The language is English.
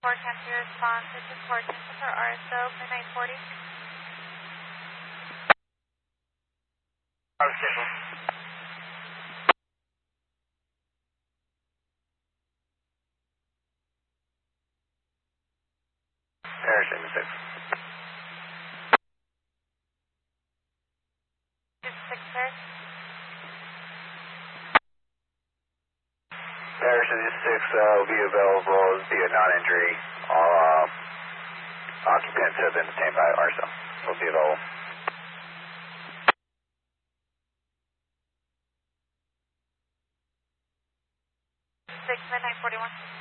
Cancer response. This is Fortune for RSO, midnight 40. Harrison 6. 6 Hertz. Harrison 6 will be available via non-injury. All occupants have been detained by RSO. Will be available. 6 midnight 41.